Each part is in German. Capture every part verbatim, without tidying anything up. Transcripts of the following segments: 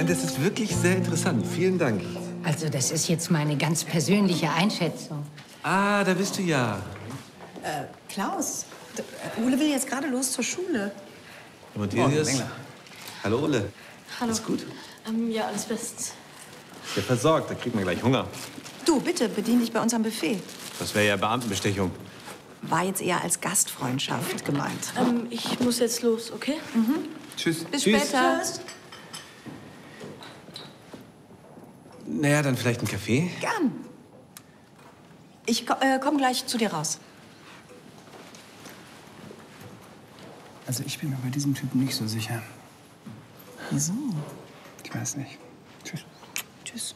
Nein, das ist wirklich sehr interessant. Vielen Dank. Also, das ist jetzt meine ganz persönliche Einschätzung. Ah, da bist du ja. Äh, Klaus, Ole will jetzt gerade los zur Schule. Und Elias? Hallo, Ole. Hallo. Alles gut? Ähm, ja, alles bestens. Der versorgt, da kriegt man gleich Hunger. Du, bitte, bedien dich bei uns am Buffet. Das wäre ja Beamtenbestechung. War jetzt eher als Gastfreundschaft gemeint. Ähm, ich muss jetzt los, okay? Mhm. Tschüss. Bis Tschüss. später. Tschüss. Naja, dann vielleicht einen Kaffee? Gern. Ich ko äh, komme gleich zu dir raus. Also ich bin mir bei diesem Typen nicht so sicher. Wieso? Ich weiß nicht. Tschüss. Tschüss.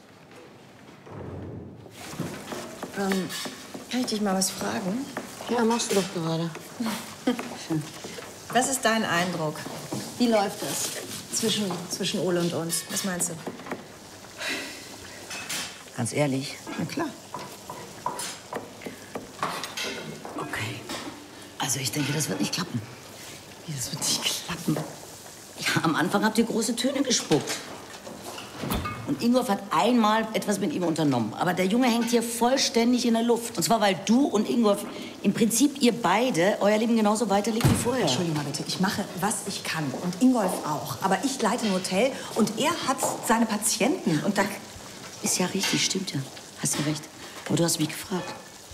Ähm, kann ich dich mal was fragen? Ja, machst du doch gerade. Was ist dein Eindruck? Wie läuft das? Zwischen, zwischen Ole und uns. Was meinst du? Ganz ehrlich? Na klar. Okay. Also ich denke, das wird nicht klappen. Wie, das wird nicht klappen? Ja, am Anfang habt ihr große Töne gespuckt. Und Ingolf hat einmal etwas mit ihm unternommen. Aber der Junge hängt hier vollständig in der Luft. Und zwar, weil du und Ingolf, im Prinzip ihr beide, euer Leben genauso weiterlebt wie vorher. Entschuldigung mal bitte, ich mache, was ich kann. Und Ingolf auch. Aber ich leite ein Hotel und er hat seine Patienten. Und da... Ist ja richtig, stimmt ja. Hast ja recht. Aber du hast mich gefragt.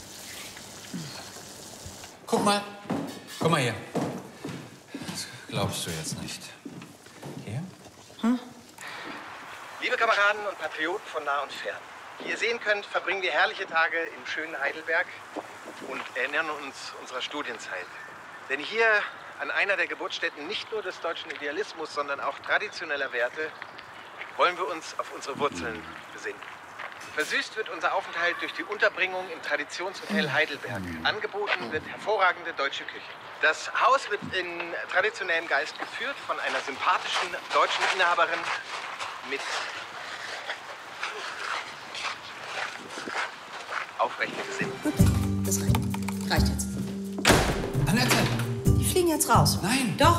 Guck mal. Guck mal hier. Das glaubst du jetzt nicht. Hier? Hm? Liebe Kameraden und Patrioten von nah und fern. Wie ihr sehen könnt, verbringen wir herrliche Tage im schönen Heidelberg und erinnern uns unserer Studienzeit. Denn hier an einer der Geburtsstätten nicht nur des deutschen Idealismus, sondern auch traditioneller Werte, wollen wir uns auf unsere Wurzeln besinnen. Versüßt wird unser Aufenthalt durch die Unterbringung im Traditionshotel Heidelberg. Angeboten wird hervorragende deutsche Küche. Das Haus wird in traditionellem Geist geführt von einer sympathischen deutschen Inhaberin mit aufrechten Gesinnung. Gut, das reicht. Reicht jetzt. Annette! Die fliegen jetzt raus. Nein! Doch.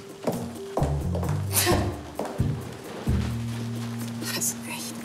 Das ist echt.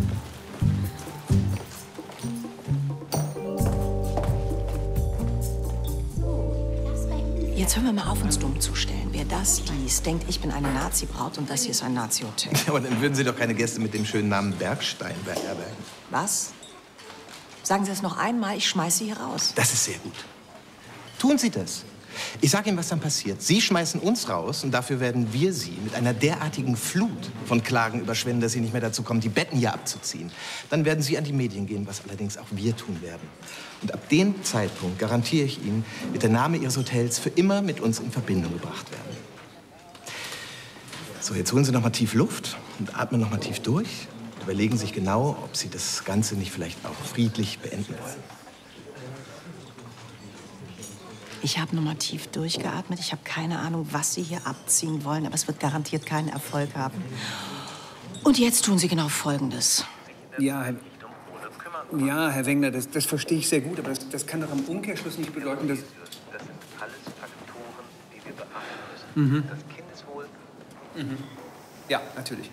Jetzt hören wir mal auf, uns dumm zu stellen. Wer das liest, denkt, ich bin eine Nazi-Braut und das hier ist ein Nazi-Hotel. Aber dann würden Sie doch keine Gäste mit dem schönen Namen Bergstein beherbergen. Was? Sagen Sie es noch einmal, ich schmeiße Sie hier raus. Das ist sehr gut. Tun Sie das. Ich sage Ihnen, was dann passiert. Sie schmeißen uns raus und dafür werden wir Sie mit einer derartigen Flut von Klagen überschwemmen, dass Sie nicht mehr dazu kommen, die Betten hier abzuziehen. Dann werden Sie an die Medien gehen, was allerdings auch wir tun werden. Und ab dem Zeitpunkt, garantiere ich Ihnen, wird der Name Ihres Hotels für immer mit uns in Verbindung gebracht werden. So, jetzt holen Sie noch mal tief Luft und atmen noch mal tief durch. Und überlegen sich genau, ob Sie das Ganze nicht vielleicht auch friedlich beenden wollen. Ich habe noch mal tief durchgeatmet. Ich habe keine Ahnung, was Sie hier abziehen wollen, aber es wird garantiert keinen Erfolg haben. Und jetzt tun Sie genau Folgendes. Ja, Herr, ja, Herr Wengler, das, das verstehe ich sehr gut, aber das, das kann doch im Umkehrschluss nicht bedeuten, dass... Das sind alles Faktoren, die wir beachten müssen. Mhm. Das Kindeswohl. Mhm. Ja, natürlich.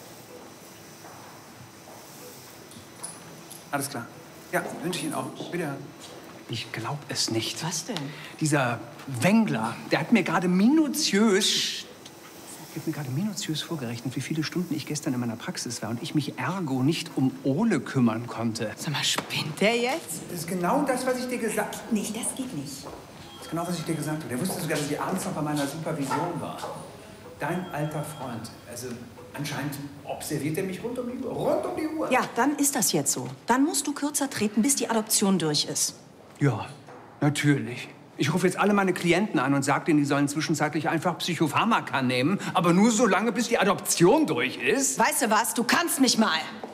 Alles klar. Ja, wünsche ich Ihnen auch. Bitte. Ich glaube es nicht. Was denn? Dieser Wengler, der hat mir gerade minutiös, der hat mir gerade minutiös vorgerechnet, wie viele Stunden ich gestern in meiner Praxis war und ich mich ergo nicht um Ole kümmern konnte. Sag mal, spinnt der jetzt? Das ist genau das, was ich dir gesagt habe. Nee, das geht nicht. Das ist genau, was ich dir gesagt habe. Der wusste sogar, dass ich abends noch bei meiner Supervision war. Dein alter Freund. Also anscheinend observiert er mich rund um die Uhr. Rund um die Uhr. Ja, dann ist das jetzt so. Dann musst du kürzer treten, bis die Adoption durch ist. Ja, natürlich. Ich rufe jetzt alle meine Klienten an und sage denen, die sollen zwischenzeitlich einfach Psychopharmaka nehmen. Aber nur so lange, bis die Adoption durch ist. Weißt du was? Du kannst mich mal.